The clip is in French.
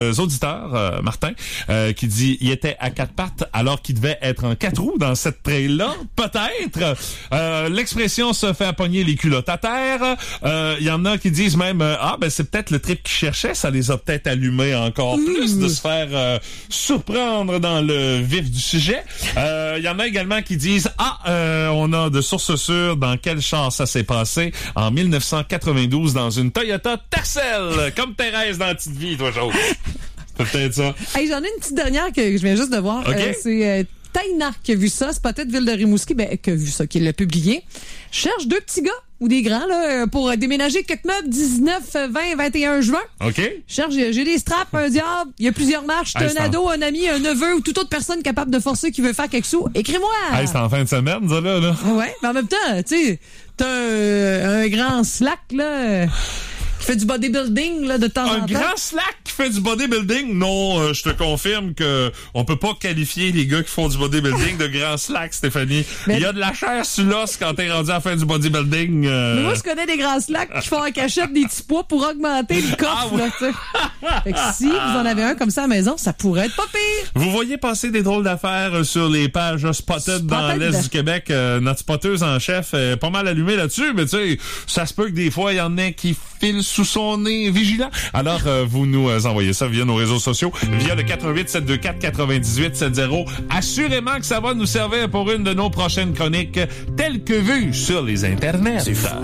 auditeurs, Martin, qui dit il était à 4 pattes alors qu'il devait être en 4 roues dans cette trail-là. Peut-être. L'expression se fait pogner les culottes à terre. Il y en a qui disent même c'est peut-être le trip qu'ils cherchaient, ça les a peut-être allumés encore plus de se faire surprendre dans le vif du sujet. Il y en a également qui disent on a de sources sûres dans quel char ça s'est passé en 1992 dans une Toyota Tercel, comme Thérèse dans la petite vie, toi, chose. Peut-être ça. Hey, j'en ai une petite dernière que je viens juste de voir. Okay. C'est Taina qui a vu ça. C'est peut-être Ville de Rimouski qui a vu ça, qui l'a publié. Je cherche 2 petits gars ou des grands là pour déménager quelques meubles 19, 20, 21 juin. OK. Je cherche, j'ai des straps, un diable, il y a plusieurs marches. T'as un ado, un ami, un neveu ou toute autre personne capable de forcer qui veut faire quelque chose. Écris-moi! Hey, c'est en fin de semaine, ça, là. Ouais, mais en même temps, tu sais, t'as un grand slack, là... qui fait du bodybuilding là de temps en temps. Un grand slack qui fait du bodybuilding? Non, je te confirme que on peut pas qualifier les gars qui font du bodybuilding de grand slack, Stéphanie. Il y a de la chair sur l'os quand t'es rendu à la fin du bodybuilding. Mais moi, je connais des grands slacks qui font en cachette des petits poids pour augmenter le coffre. Là, tu sais. Fait que si vous en avez un comme ça à la maison, ça pourrait être pas pire. Vous voyez passer des drôles d'affaires sur les pages Spotted dans l'Est du Québec. Notre spotteuse en chef est pas mal allumée là-dessus, mais tu sais, ça se peut que des fois, il y en ait qui filent sous son nez vigilant. Alors, vous nous envoyez ça via nos réseaux sociaux, via le 88-724-9870. Assurément que ça va nous servir pour une de nos prochaines chroniques, telles que vues sur les internets. C'est fou.